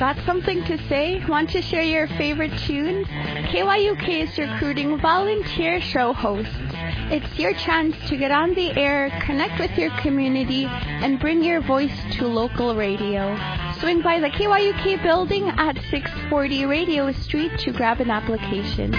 Got something to say? Want to share your favorite tunes? KYUK is recruiting volunteer show hosts. It's your chance to get on the air, connect with your community, and bring your voice to local radio. Swing by the KYUK building at 640 Radio Street to grab an application.